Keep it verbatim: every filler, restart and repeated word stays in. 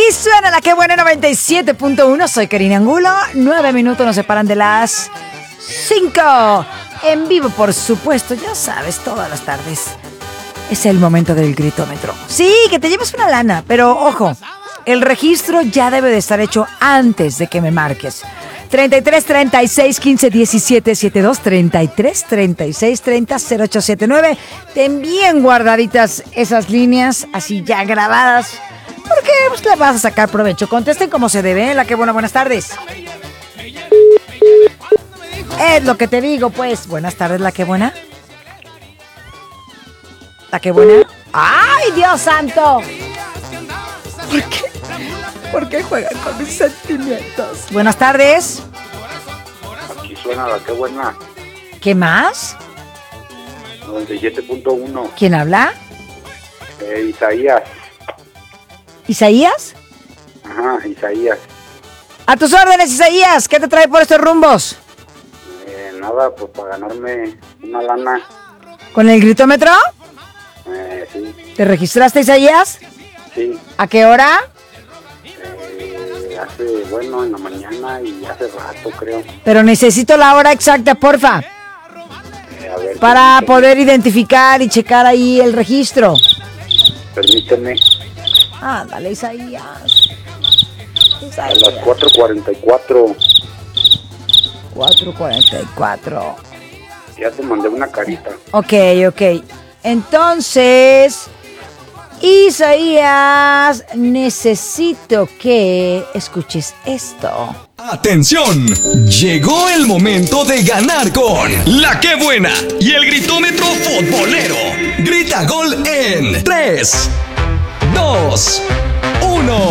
Aquí suena la Que Buena noventa y siete punto uno. Soy Karina Angulo. Nueve minutos nos separan de las cinco. En vivo, por supuesto. Ya sabes, todas las tardes. Es el momento del gritómetro. Sí, que te lleves una lana. Pero, ojo, el registro ya debe de estar hecho antes de que me marques. treinta y tres, treinta y seis, quince, diecisiete, setenta y dos, treinta y tres, treinta y seis, treinta, cero ocho siete nueve. Ten bien guardaditas esas líneas, así ya grabadas, porque pues, le vas a sacar provecho. Contesten como se debe, ¿eh? La Que Buena, buenas tardes. Es lo que te digo, pues. Buenas tardes, La Que Buena. La Que Buena. ¡Ay, Dios santo! ¿Por qué? ¿Por qué juegan con mis sentimientos? Buenas tardes. Aquí suena la Que Buena. ¿Qué más? noventa y siete punto uno. ¿Quién habla? Eh, Isaías. ¿Isaías? Ajá, Isaías. A tus órdenes, Isaías. ¿Qué te trae por estos rumbos? Eh, nada, pues para ganarme una lana. ¿Con el gritómetro? Eh, sí, ¿Te registraste, Isaías? sí. ¿A qué hora? Eh, hace, bueno, en la mañana y hace rato, creo. Pero necesito la hora exacta, porfa. Eh, a ver, Para permíteme, poder identificar y checar ahí el registro. Permíteme. Ah, dale, Isaías. A Isaías. las cuatro cuarenta y cuatro. cuatro cuarenta y cuatro. Ya te mandé una carita. Ok, ok. Entonces, Isaías, necesito que escuches esto. ¡Atención! Llegó el momento de ganar con La Que Buena y el gritómetro futbolero. Grita gol en tres, dos, uno.